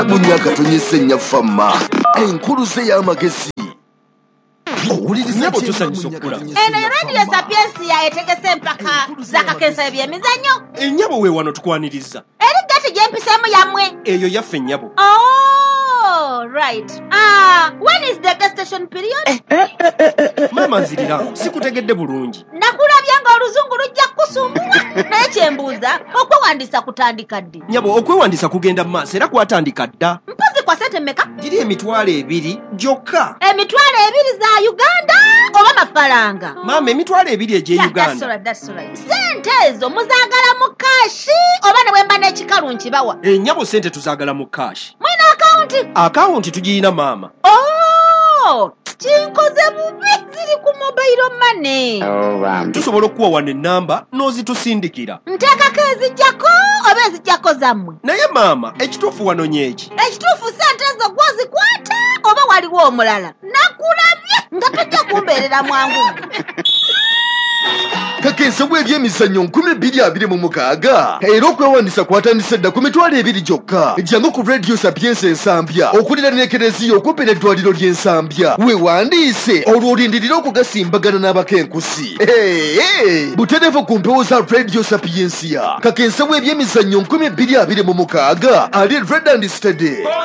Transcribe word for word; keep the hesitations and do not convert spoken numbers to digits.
Bunyaka tonyesenya fama enkulu se y'amagezi Nyabo tusanyusa okula. Eno radio Sapiensia etegese mpaka zakakensa ebyemizannyo. Ennyabo we wano tukwaniriza. Eri gati gyempisemu yamwe. Eyo yaffe ennyabo. Oh, right. Ah, when is the gestation period? Mama nzirira, sikutegedde bulungi. Nakulabye nga oluzungu lujja kusumbula. Naye kyembuuza, okwewandisa kutandika ddi? Nyabo okwewandisa kugenda mu maaso era kwatandika dda. Mpozi kwa sente mmeka? Giri emitwalo ebiri gyokka. Emitwalo ebiri za Uganda oba mafaranga? Mama emitwalo ebiri egye Yeah, Uganda. that's right, that's right. Sente ezo muzaagala mu kashi oba ne bwemba n'ekikalu nkibawa? Ennyabo sente tuzaagala mu kashi. Mwina akawunti? Akawunti tugiyina maama. Oh, kinkoze bubi ziri ku mobile money. Tusobola okuwa wano ennamba n'ozitusindikira. Nteekako ezijjako oba ezijjako zammwe? Naye maama ekituufu wano nyeeki. Ekituufu sente ezo gwozikwata oba waliwo omulala? Nakulabye nga tojja kumbeerera mwangu. kakensa bw'ebyemizannyo nkumi bbiri abiri mu mukaaga era okwewandisa kwatandise dda ku mitwalo ebiri gyokka. Jangu ku radio Sapiensia ensambya okulira n'ekereziya okumpi n'eddwaliro ly'ensambya. Weewandiise olwo olindirira okugasimbagana n'abakenkusi. Hey, butereevu ku mpewo za radio Sapiensia. Kakensa bw'ebyemizannyo nkumi bbiri abiri mu mukaaga ali Red and Steady.